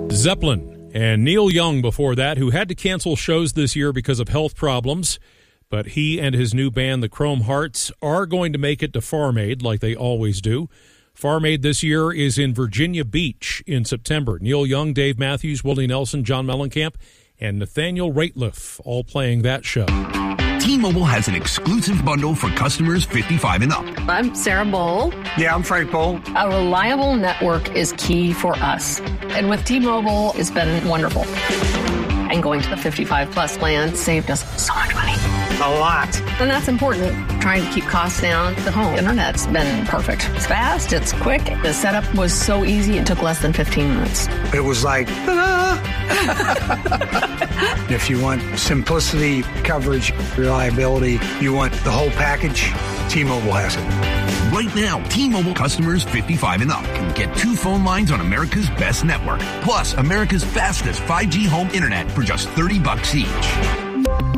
Zeppelin and Neil Young before that, who had to cancel shows this year because of health problems. But he and his new band, the Chrome Hearts, are going to make it to Farm Aid like they always do. Farm Aid this year is in Virginia Beach in September. Neil Young, Dave Matthews, Willie Nelson, John Mellencamp, and Nathaniel Rateliff all playing that show. T-Mobile has an exclusive bundle for customers 55 and up. I'm Sarah Bowl. Yeah, I'm Frank Bowl. A reliable network is key for us. And with T-Mobile, it's been wonderful. And going to the 55-plus plan saved us so much money. A lot. And that's important. Trying to keep costs down. The home internet's been perfect. It's fast. It's quick. The setup was so easy. It took less than 15 minutes. It was like, if you want simplicity, coverage, reliability, you want the whole package, T-Mobile has it. Right now, T-Mobile customers 55 and up can get 2 phone lines on America's best network, plus America's fastest 5G home internet for just $30 each.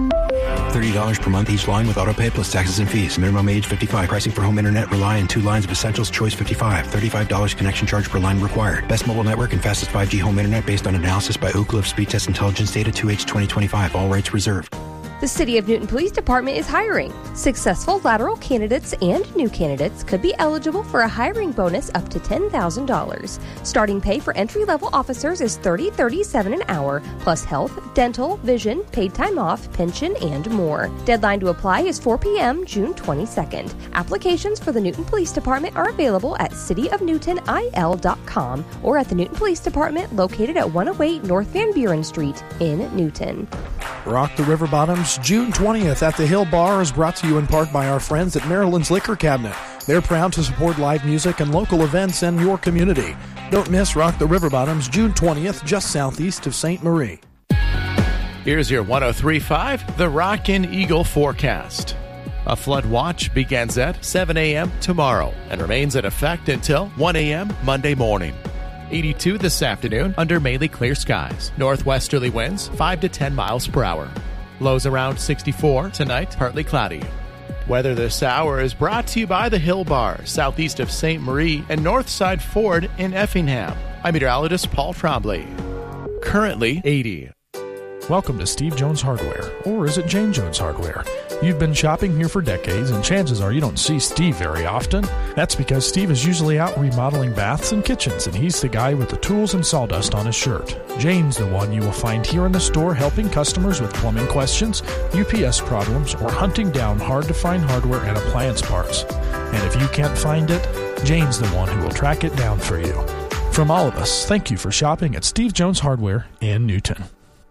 $30 per month each line with autopay plus taxes and fees. Minimum age 55. Pricing for home internet rely on 2 lines of Essentials. Choice 55. $35 connection charge per line required. Best mobile network and fastest 5G home internet based on analysis by Oak Cliff Speed Test Intelligence Data 2H 2025. All rights reserved. The City of Newton Police Department is hiring. Successful lateral candidates and new candidates could be eligible for a hiring bonus up to $10,000. Starting pay for entry-level officers is $30.37 an hour, plus health, dental, vision, paid time off, pension, and more. Deadline to apply is 4 p.m. June 22nd. Applications for the Newton Police Department are available at cityofnewtonil.com or at the Newton Police Department located at 108 North Van Buren Street in Newton. Rock the River Bottoms, June 20th at the Hill Bar is brought to you in part by our friends at Maryland's Liquor Cabinet. They're proud to support live music and local events in your community. Don't miss Rock the River Bottoms, June 20th, just southeast of St. Marie. Here's your 103.5, the Rockin' Eagle forecast. A flood watch begins at 7 a.m. tomorrow and remains in effect until 1 a.m. Monday morning. 82 this afternoon under mainly clear skies. Northwesterly winds 5 to 10 miles per hour. Lows around 64 tonight, partly cloudy. Weather this hour is brought to you by the Hill Bar, southeast of St. Marie, and Northside Ford in Effingham. I'm meteorologist Paul Trombley. Currently 80. Welcome to Steve Jones Hardware, or is it Jane Jones Hardware? You've been shopping here for decades, and chances are you don't see Steve very often. That's because Steve is usually out remodeling baths and kitchens, and he's the guy with the tools and sawdust on his shirt. Jane's the one you will find here in the store helping customers with plumbing questions, UPS problems, or hunting down hard-to-find hardware and appliance parts. And if you can't find it, Jane's the one who will track it down for you. From all of us, thank you for shopping at Steve Jones Hardware in Newton.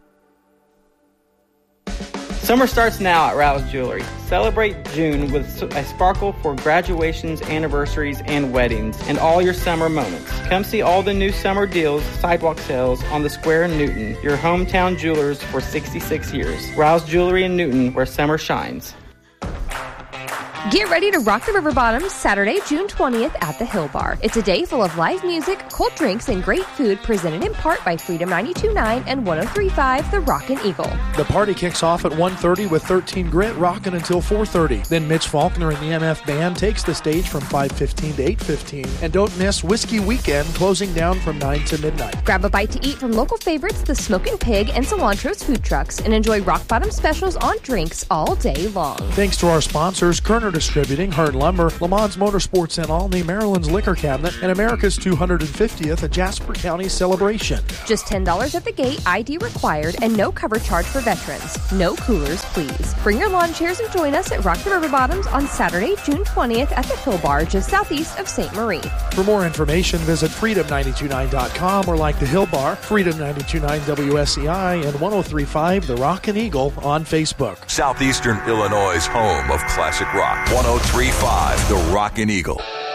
Summer starts now at Rouse Jewelry. Celebrate June with a sparkle for graduations, anniversaries, and weddings, and all your summer moments. Come see all the new summer deals, sidewalk sales on the Square in Newton, your hometown jewelers for 66 years. Rouse Jewelry in Newton, where summer shines. Get ready to rock the river bottoms Saturday, June 20th at the Hill Bar. It's a day full of live music, cold drinks, and great food presented in part by Freedom 92.9 and 103.5 The Rockin' Eagle. The party kicks off at 1:30 with 13 Grit rocking until 4:30. Then Mitch Faulkner and the MF Band takes the stage from 5:15 to 8:15. And don't miss Whiskey Weekend closing down from 9 to midnight. Grab a bite to eat from local favorites, the Smokin' Pig and Cilantro's food trucks, and enjoy rock bottom specials on drinks all day long. Thanks to our sponsors, Kerner Distributing, Hearn Lumber, Lamont Motorsports and Olney, Maryland's Liquor Cabinet, and America's 250th at Jasper County Celebration. Just $10 at the gate, ID required, and no cover charge for veterans. No coolers, please. Bring your lawn chairs and join us at Rock the River Bottoms on Saturday, June 20th at the Hill Bar, just southeast of St. Marie. For more information, visit freedom929.com or like the Hill Bar, Freedom 92.9 WSCI, and 103.5 The Rockin' Eagle on Facebook. Southeastern Illinois' home of classic rock. 103.5 The Rockin' Eagle.